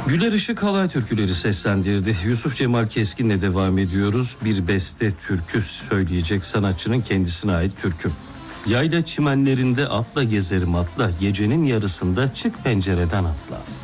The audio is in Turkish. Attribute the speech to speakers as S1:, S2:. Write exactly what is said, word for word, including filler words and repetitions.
S1: Güler Işık halay türküleri seslendirdi. Yusuf Cemal Keskin'le devam ediyoruz. Bir beste türkü söyleyecek sanatçının kendisine ait türkü. Yayla çimenlerinde atla gezerim atla, gecenin yarısında çık pencereden atla.